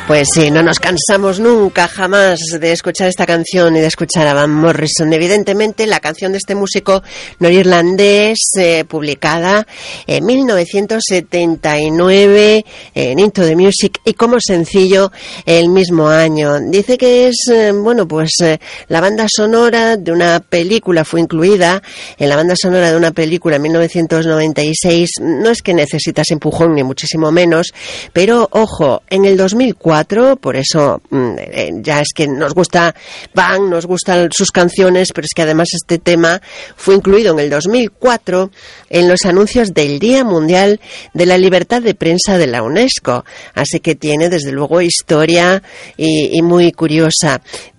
Pues sí, no nos cansamos nunca, jamás, de escuchar esta canción y de escuchar a Van Morrison. Evidentemente, la canción de este músico norirlandés, publicada en 1979 en Into the Music y como sencillo el mismo año. Dice que es, la banda sonora de una película, fue incluida en la banda sonora de una película en 1996. No es que necesitas empujón, ni muchísimo menos, pero ojo, en el 2004, por eso ya es que nos gusta Van, nos gustan sus canciones, pero es que además este tema fue incluido en el 2004 en los anuncios del Día Mundial de la Libertad de Prensa de la UNESCO, así que tiene desde luego historia y muy curiosa.